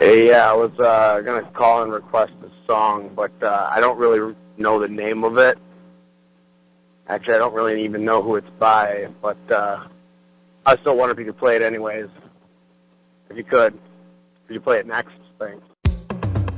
Hey, yeah, I was gonna call and request a song, but I don't really know the name of it. Actually, I don't really even know who it's by, but I still wonder if you could play it anyways. If you could play it next, thanks.